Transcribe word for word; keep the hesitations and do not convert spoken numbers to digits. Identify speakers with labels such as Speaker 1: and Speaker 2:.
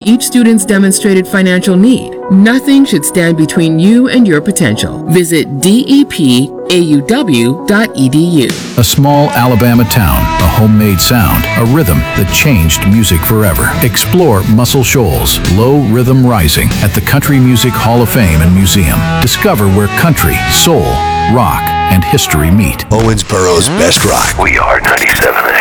Speaker 1: each student's demonstrated financial need. Nothing should stand between you and your potential. Visit D E P A U W dot E D U.
Speaker 2: A small Alabama town, a homemade sound, a rhythm that changed music forever. Explore Muscle Shoals, Low Rhythm Rising at the Country Music Hall of Fame and Museum. Discover where country, soul, rock, and history meet.
Speaker 3: Owensboro's best rock.
Speaker 4: We are ninety-seven.